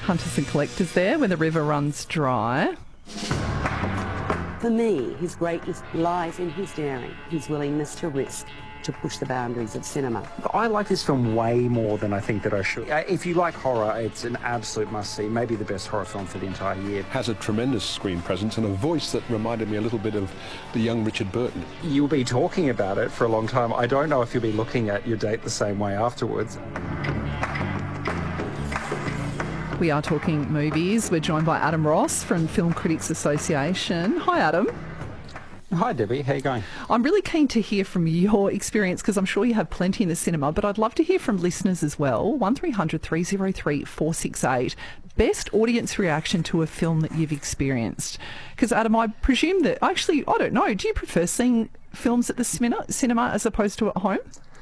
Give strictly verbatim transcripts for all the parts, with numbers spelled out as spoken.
Hunters and Collectors there, When the River Runs Dry. For me, his greatness lies in his daring, his willingness to risk, to push the boundaries of cinema. I like this film way more than I think that I should. Uh, If you like horror, it's an absolute must-see, maybe the best horror film for the entire year. Has a tremendous screen presence and a voice that reminded me a little bit of the young Richard Burton. You'll be talking about it for a long time. I don't know if you'll be looking at your date the same way afterwards. We are talking movies. We're joined by Adam Ross from Film Critics Association. Hi, Adam. Hi, Debbie. How you going? I'm really keen to hear from your experience because I'm sure you have plenty in the cinema, but I'd love to hear from listeners as well. one three hundred three oh three four six eight. Best audience reaction to a film that you've experienced. Because, Adam, I presume that... Actually, I don't know. Do you prefer seeing films at the cinema, cinema as opposed to at home?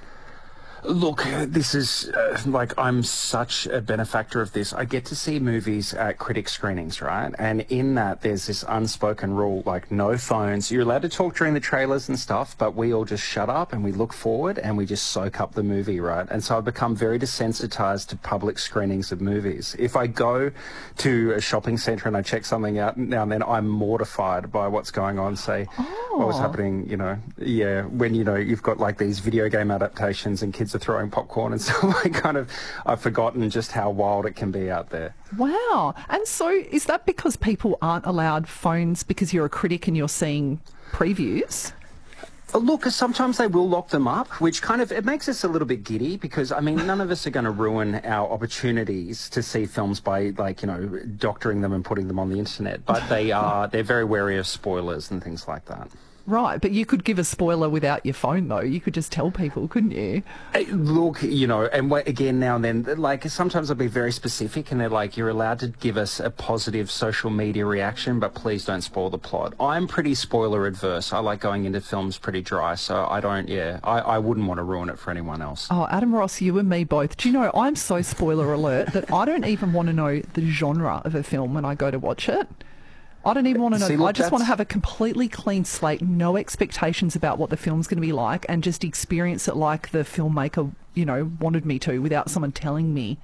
Look, this is uh, like I'm such a benefactor of this. I get to see movies at critic screenings, right? And in that, there's this unspoken rule, like no phones. You're allowed to talk during the trailers and stuff, but we all just shut up and we look forward and we just soak up the movie, right? And so I've become very desensitized to public screenings of movies. If I go to a shopping centre and I check something out now and then, I'm mortified by what's going on. Say, Oh. what was happening, you know, yeah, when, you know, you've got like these video game adaptations and kids are throwing popcorn and stuff. I kind of, I've forgotten just how wild it can be out there. Wow. And so is that because people aren't allowed phones because you're a critic and you're seeing previews? Uh, Look, sometimes they will lock them up, which kind of, it makes us a little bit giddy because, I mean, none of us are going to ruin our opportunities to see films by, like, you know, doctoring them and putting them on the internet. But they are, they're very wary of spoilers and things like that. Right, but you could give a spoiler without your phone, though. You could just tell people, couldn't you? Uh, Look, you know, and wh- again, now and then, like, sometimes I'll be very specific and they're like, you're allowed to give us a positive social media reaction, but please don't spoil the plot. I'm pretty spoiler adverse. I like going into films pretty dry, so I don't, yeah, I, I wouldn't want to ruin it for anyone else. Oh, Adam Ross, you and me both. Do you know, I'm so spoiler alert that I don't even want to know the genre of a film when I go to watch it. I don't even want to know. See, look, I just want to that's- have a completely clean slate, no expectations about what the film's going to be like, and just experience it like the filmmaker, you know, wanted me to without someone telling me.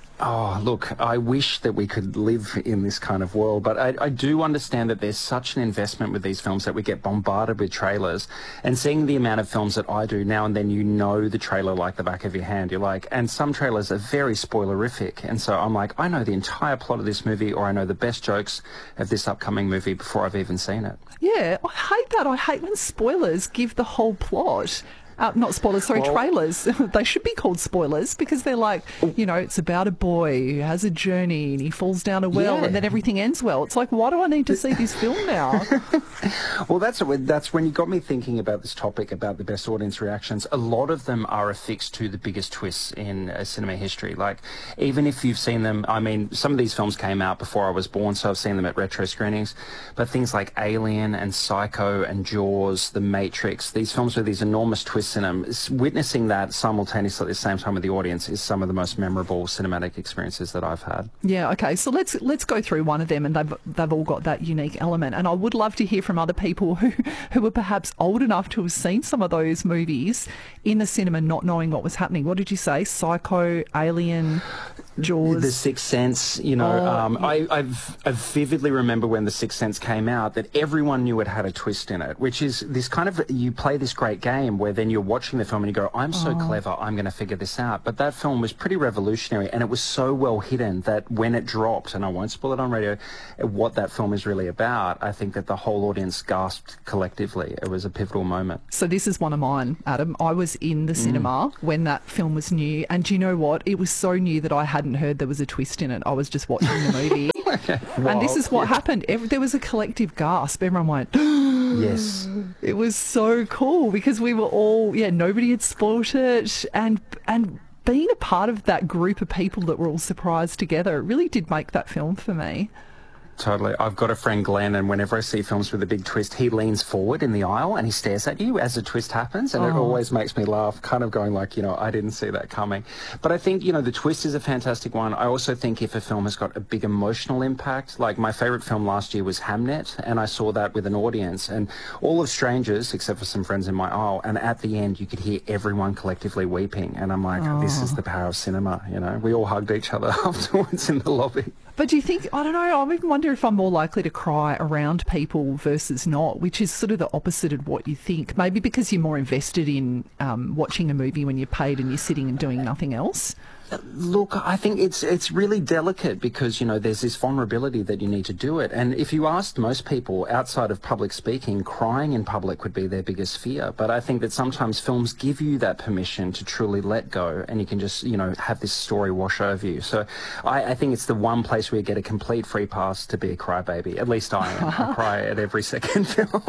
Oh, look, I wish that we could live in this kind of world, but I, I do understand that there's such an investment with these films that we get bombarded with trailers. And seeing the amount of films that I do now and then, you know the trailer like the back of your hand. You're like, and some trailers are very spoilerific. And so I'm like, I know the entire plot of this movie, or I know the best jokes of this upcoming movie before I've even seen it. Yeah, I hate that. I hate when spoilers give the whole plot. Uh, not spoilers, sorry, Well- trailers. They should be called spoilers because they're like, you know, it's about a boy who has a journey and he falls down a well Yeah. and then everything ends well. It's like, why do I need to see this film now? Well, that's that's when you got me thinking about this topic about the best audience reactions. A lot of them are affixed to the biggest twists in uh, cinema history. Like, even if you've seen them, I mean, some of these films came out before I was born, so I've seen them at retro screenings. But things like Alien and Psycho and Jaws, The Matrix, these films with these enormous twists in them, s- witnessing that simultaneously at the same time with the audience is some of the most memorable cinematic experiences that I've had. Yeah, okay. So let's let's go through one of them, and they've they've all got that unique element. And I would love to hear from other people who who were perhaps old enough to have seen some of those movies in the cinema, not knowing what was happening. What did you say? Psycho, Alien, Jaws. The Sixth Sense, you know, Oh, um, yeah. I, I've, I vividly remember when The Sixth Sense came out that everyone knew it had a twist in it, which is this kind of, you play this great game where then you're watching the film and you go, I'm so Oh. clever, I'm going to figure this out. But that film was pretty revolutionary and it was so well hidden that when it dropped, and I won't spoil it on radio, what that film is really about, I think that the whole audience gasped collectively. It was a pivotal moment. So this is one of mine, Adam. I was in the cinema when that film was new, and do you know what? It was so new that I hadn't heard there was a twist in it. I was just watching the movie. And this is what happened. Every, there was a collective gasp. Everyone went, Yes. it was so cool because we were all, yeah, nobody had spoilt it. And, and being a part of that group of people that were all surprised together, it really did make that film for me. Totally. I've got a friend, Glenn, and whenever I see films with a big twist, he leans forward in the aisle and he stares at you as the twist happens, and oh. it always makes me laugh, kind of going like, you know, I didn't see that coming. But I think, you know, the twist is a fantastic one. I also think if a film has got a big emotional impact, like my favourite film last year was Hamnet, and I saw that with an audience, and all of strangers, except for some friends in my aisle, and at the end you could hear everyone collectively weeping, and I'm like, oh. this is the power of cinema, you know. We all hugged each other afterwards in the lobby. But do you think, I don't know, I even wonder if I'm more likely to cry around people versus not, which is sort of the opposite of what you think. Maybe because you're more invested in um, watching a movie when you're paid and you're sitting and doing nothing else? Look, I think it's it's really delicate because, you know, there's this vulnerability that you need to do it. And if you asked most people outside of public speaking, crying in public would be their biggest fear. But I think that sometimes films give you that permission to truly let go, and you can just, you know, have this story wash over you. So I, I think it's the one place where you get a complete free pass to be a crybaby. At least I am. I cry at every second film.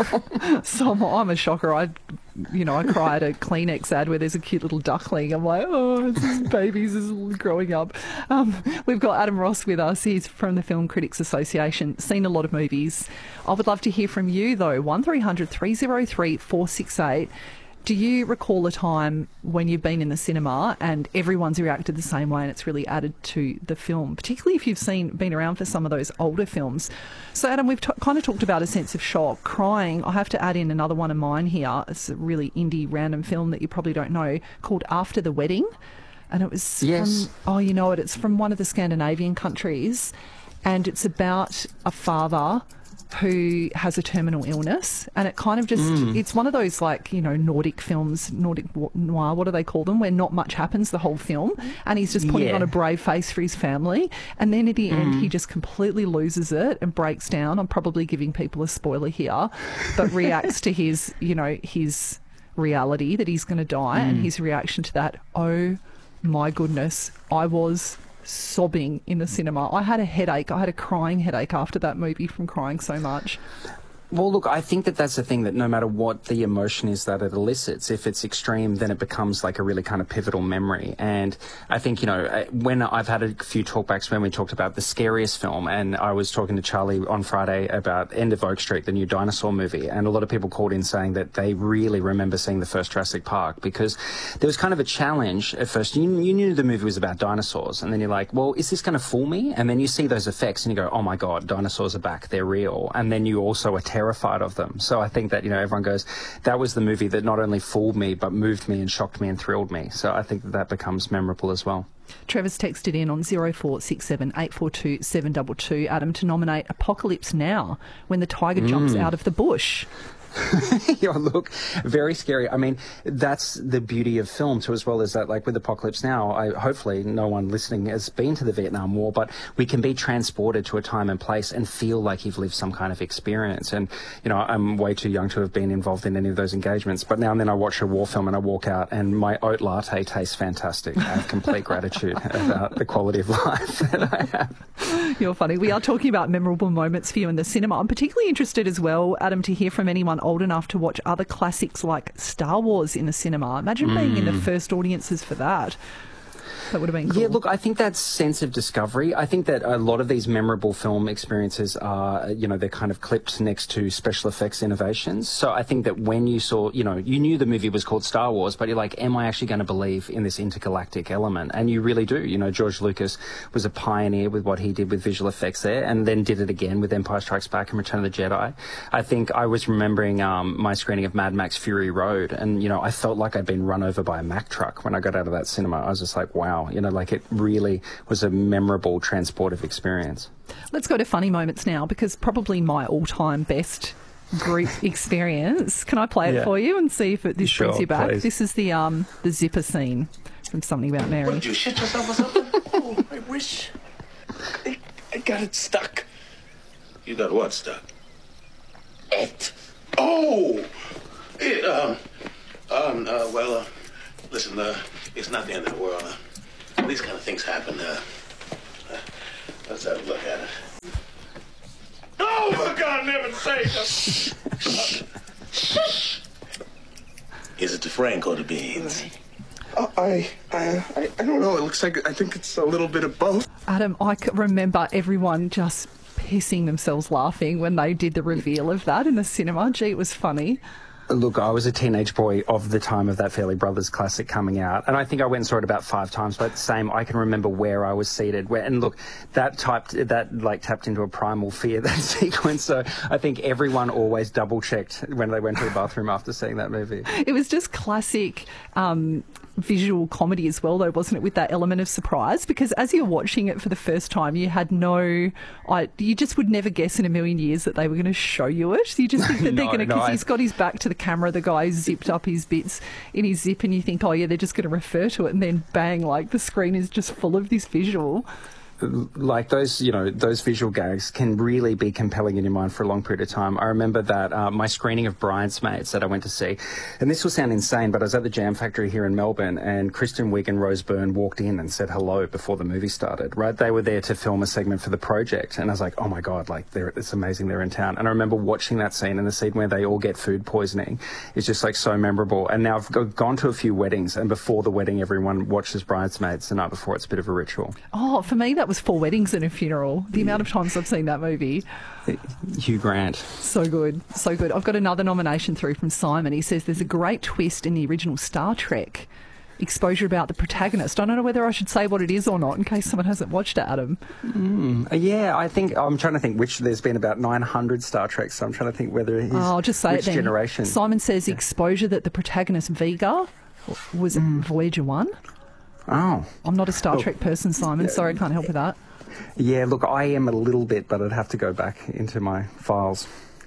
So I'm, I'm a shocker. I, you know, I cry at a Kleenex ad where there's a cute little duckling. I'm like, oh, it's his babies is growing up. Um, we've got Adam Ross with us. He's from the Film Critics Association, seen a lot of movies. I would love to hear from you, though. one three hundred three oh three four six eight. Do you recall a time when you've been in the cinema and everyone's reacted the same way and it's really added to the film, particularly if you've seen been around for some of those older films? So, Adam, we've t- kind of talked about a sense of shock, crying. I have to add in another one of mine here. It's a really indie random film that you probably don't know called After the Wedding. And it was yes. from, oh, you know it, it's from one of the Scandinavian countries, and it's about a father who has a terminal illness, and it kind of just, mm. it's one of those, like, you know, Nordic films, Nordic noir, what do they call them, where not much happens the whole film, and he's just putting yeah. on a brave face for his family, and then at the mm. end he just completely loses it and breaks down. I'm probably giving people a spoiler here, but reacts to his, you know, his reality that he's going to die, mm. and his reaction to that, oh my goodness, I was sobbing in the cinema. I had a headache. I had a crying headache after that movie from crying so much. Well, look, I think that that's the thing, that no matter what the emotion is that it elicits, if it's extreme, then it becomes like a really kind of pivotal memory. And I think, you know, when I've had a few talkbacks when we talked about the scariest film, and I was talking to Charlie on Friday about End of Oak Street, the new dinosaur movie, and a lot of people called in saying that they really remember seeing the first Jurassic Park, because there was kind of a challenge at first. You, you knew the movie was about dinosaurs, and then you're like, well, is this going to fool me? And then you see those effects and you go, oh my God, dinosaurs are back, they're real. And then you also are terrified of them. So I think that, you know, everyone goes, that was the movie that not only fooled me, but moved me and shocked me and thrilled me. So I think that that becomes memorable as well. Trevor's texted in on zero four six seven eight four two seven two two, Adam, to nominate Apocalypse Now, when the tiger jumps mm. out of the bush. Yeah, look, very scary. I mean, that's the beauty of film too, as well as that, like with Apocalypse Now, I, hopefully no one listening has been to the Vietnam War, but we can be transported to a time and place and feel like you've lived some kind of experience. And, you know, I'm way too young to have been involved in any of those engagements, but now and then I watch a war film and I walk out and my oat latte tastes fantastic. I have complete gratitude about the quality of life that I have. You're funny. We are talking about memorable moments for you in the cinema. I'm particularly interested as well, Adam, to hear from anyone old enough to watch other classics like Star Wars in the cinema. Imagine mm. being in the first audiences for that. That would have been cool. Yeah, look, I think that sense of discovery, I think that a lot of these memorable film experiences are, you know, they're kind of clipped next to special effects innovations. So I think that when you saw, you know, you knew the movie was called Star Wars, but you're like, am I actually going to believe in this intergalactic element? And you really do. You know, George Lucas was a pioneer with what he did with visual effects there, and then did it again with Empire Strikes Back and Return of the Jedi. I think I was remembering um, my screening of Mad Max Fury Road, and, you know, I felt like I'd been run over by a Mack truck when I got out of that cinema. I was just like, wow. You know, like it really was a memorable, transportive experience. Let's go to funny moments now, because probably my all-time best group experience. Can I play it yeah. for you and see if it, this sure, brings you back? Please. This is the um the zipper scene from Something About Mary. What, did you shit yourself or something? Oh, I wish. I, I got it stuck. You got what stuck? It. Oh! It, um, um, uh, well, uh, listen, uh, it's not the end of the world. Uh, these kind of things happen. Uh, uh, let's have a look at it. Oh, for God, never say that. Is it the Frank or the beans? Uh, I, I, I, I don't know. It looks like, I think it's a little bit of both. Adam, I can remember everyone just pissing themselves laughing when they did the reveal of that in the cinema. Gee, it was funny. Look, I was a teenage boy of the time of that Fairley Brothers classic coming out, and I think I went and saw it about five times. But same, I can remember where I was seated. Where, and look, that typed that like tapped into a primal fear, that sequence. So I think everyone always double checked when they went to the bathroom after seeing that movie. It was just classic um, visual comedy as well, though, wasn't it? With that element of surprise, because as you're watching it for the first time, you had no, I, you just would never guess in a million years that they were going to show you it. You just think that they're No, going to, no, because I- he's got his back to the camera, the guy zipped up his bits in his zip, and you think, oh yeah, they're just going to refer to it, and then bang, like the screen is just full of this visual. Like those, you know, those visual gags can really be compelling in your mind for a long period of time. I remember that uh, my screening of Bridesmaids that I went to see, and this will sound insane, but I was at the Jam Factory here in Melbourne, and Kristen Wiig and Rose Byrne walked in and said hello before the movie started, right? They were there to film a segment for the project, and I was like, oh my God, like, they're, it's amazing they're in town. And I remember watching that scene, and the scene where they all get food poisoning is just like so memorable. And now I've go- gone to a few weddings, and before the wedding, everyone watches Bridesmaids. The night before, it's a bit of a ritual. Oh, for me, that was Four Weddings and a Funeral. The amount of times I've seen that movie. Hugh Grant. So good, so good. I've got another nomination through from Simon. He says there's a great twist in the original Star Trek exposure about the protagonist. I don't know whether I should say what it is or not in case someone hasn't watched it, Adam. Mm, yeah, I think, I'm trying to think which, there's been about nine hundred Star Treks, so I'm trying to think whether he's, Oh, I'll just say which it then. generation. Simon says exposure that the protagonist Vega was Mm. Voyager one. Oh. I'm not a Star Trek person, Simon. Sorry, I can't help with that. Yeah, look, I am a little bit, but I'd have to go back into my files.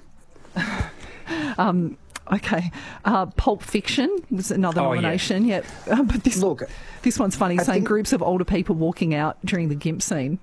Um, okay. Uh, Pulp Fiction was another Oh, yeah. nomination. Yeah. Uh, but this, Look, this one's funny, I saying think- groups of older people walking out during the GIMP scene.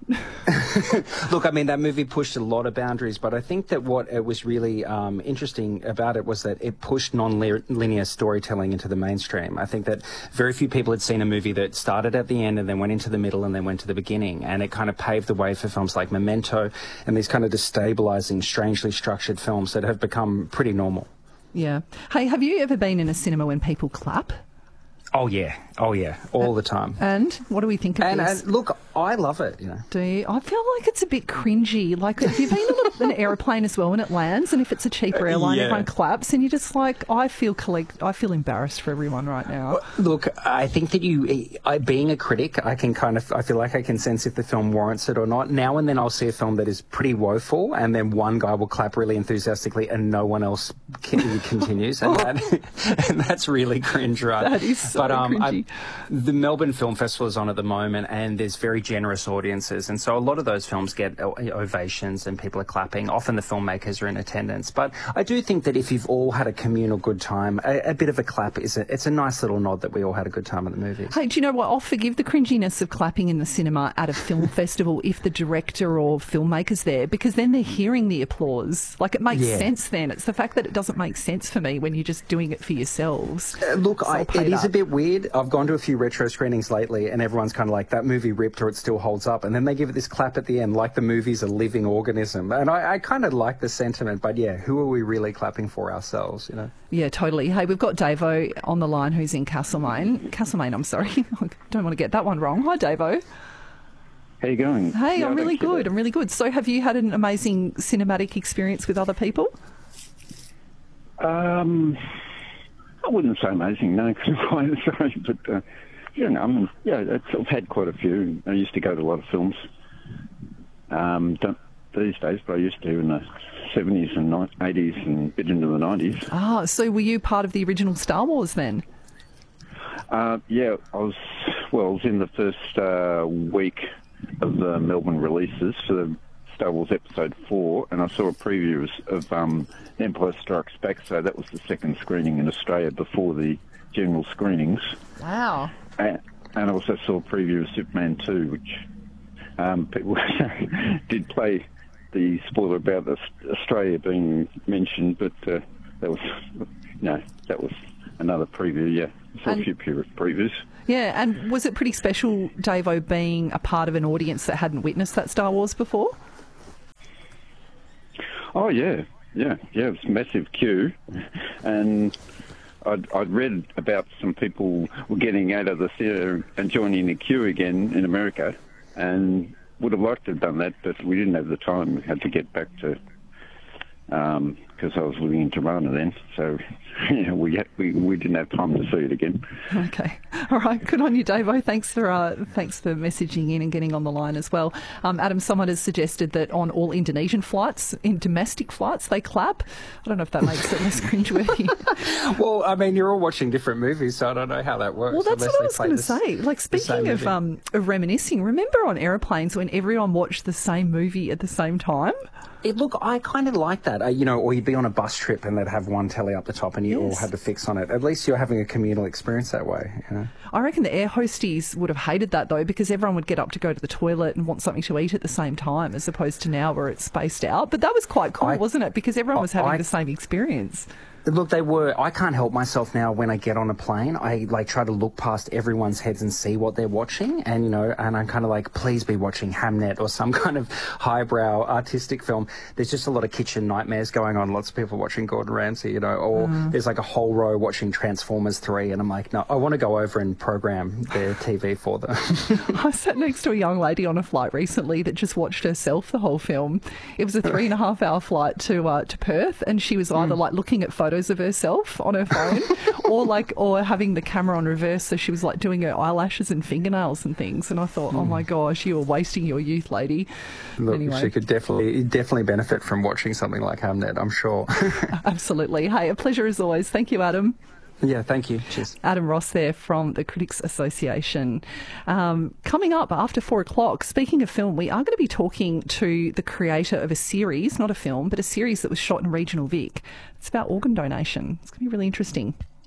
Look, I mean, that movie pushed a lot of boundaries, but I think that what it was really um, interesting about it was that it pushed non-linear storytelling into the mainstream. I think that very few people had seen a movie that started at the end and then went into the middle and then went to the beginning, and it kind of paved the way for films like Memento and these kind of destabilising, strangely structured films that have become pretty normal. Yeah. Hey, have you ever been in a cinema when people clap? Oh, yeah. Oh, yeah. All the time. And what do we think of And, this? and look, I love it, you know. Do you? I feel like it's a bit cringy. Like, have you been on an aeroplane as well when it lands, and if it's a cheaper airline, yeah. everyone claps, and you're just like, I feel collect, I feel embarrassed for everyone right now. Look, I think that you, I, being a critic, I can kind of, I feel like I can sense if the film warrants it or not. Now and then I'll see a film that is pretty woeful, and then one guy will clap really enthusiastically, and no one else can, continues, and, that, and that's really cringe, right? That is so but, um, cringy. I, the Melbourne Film Festival is on at the moment, and there's very generous audiences, and so a lot of those films get o- ovations and people are clapping. Often the filmmakers are in attendance, but I do think that if you've all had a communal good time, a, a bit of a clap is a, it's a nice little nod that we all had a good time at the movies. Hey, do you know what? I'll forgive the cringiness of clapping in the cinema at a film festival if the director or filmmaker's there, because then they're hearing the applause. Like, it makes Yeah. sense then. It's the fact that it doesn't make sense for me when you're just doing it for yourselves. Uh, Look, So I, I'll pay it is that. a bit weird. I've gone to a few retro screenings lately, and everyone's kind of like, that movie ripped or it still holds up. And then they give it this clap at the end, like the movie's a living organism. And I, I kind of like the sentiment, but yeah, who are we really clapping for ourselves, you know? Yeah, totally. Hey, we've got Davo on the line who's in Castlemaine. Castlemaine, I'm sorry. I don't want to get that one wrong. Hi, Davo. How you going? Hey, Yeah, I'm really thank you. good. I'm really good. So have you had an amazing cinematic experience with other people? Um, I wouldn't say amazing, no, because I'm quite sorry, but uh, yeah, no, I mean, yeah, it's, I've had quite a few. I used to go to a lot of films. Um, don't these days, but I used to in the seventies and eighties and a bit into the nineties. Ah, so were you part of the original Star Wars then? Uh, yeah, I was. Well, I was in the first uh, week of the Melbourne releases for the Star Wars Episode Four, and I saw a preview of um, Empire Strikes Back. So that was the second screening in Australia before the general screenings. Wow. And, and I also saw a preview of Superman two, which um, people did play the spoiler about the Australia being mentioned, but uh, that was no, that was another preview. Yeah, I saw And- a few pre- previews. Yeah, and was it pretty special, Davo, being a part of an audience that hadn't witnessed that Star Wars before? Oh yeah, yeah, yeah. It was a massive queue, and I'd, I'd read about some people were getting out of the theatre and joining the queue again in America, and would have liked to have done that, but we didn't have the time. We had to get back to, because I was living in Tirana then, so you know, we, had, we we didn't have time to see it again. Okay. All right. Good on you, Davo. Thanks for uh, thanks for messaging in and getting on the line as well. Um, Adam, someone has suggested that on all Indonesian flights, in domestic flights, they clap. I don't know if that makes it less cringeworthy. Well, I mean, you're all watching different movies, so I don't know how that works. Well, that's unless what I they was play going to this- say. Like, the same speaking of, movie. um, of reminiscing, remember on aeroplanes when everyone watched the same movie at the same time? It, look, I kind of like that, uh, you know, or you'd be on a bus trip and they'd have one telly up the top and you all Yes. had to fix on it. At least you're having a communal experience that way, you know. I reckon the air hosties would have hated that, though, because everyone would get up to go to the toilet and want something to eat at the same time, as opposed to now where it's spaced out. But that was quite cool, I- wasn't it? Because everyone was having I- the same experience. Look, they were. I can't help myself now when I get on a plane. I like try to look past everyone's heads and see what they're watching, and you know, and I'm kind of like, please be watching Hamnet or some kind of highbrow artistic film. There's just a lot of kitchen nightmares going on. Lots of people watching Gordon Ramsay, you know, or Mm. there's like a whole row watching Transformers three, and I'm like, no, I want to go over and program their T V for them. I sat next to a young lady on a flight recently that just watched herself the whole film. It was a three and a half hour flight to uh, to Perth, and she was either like looking at photos of herself on her phone, or like or having the camera on reverse, so she was like doing her eyelashes and fingernails and things. And I thought, oh my gosh, you were wasting your youth, lady. Look, Anyway. she could definitely definitely benefit from watching something like Hamnet, I'm sure. Absolutely. Hey, a pleasure as always. Thank you, Adam. Yeah, thank you. Cheers. Adam Ross there from the Critics Association. Um, coming up after four o'clock, speaking of film, we are going to be talking to the creator of a series, not a film, but a series that was shot in regional Vic. It's about organ donation. It's going to be really interesting.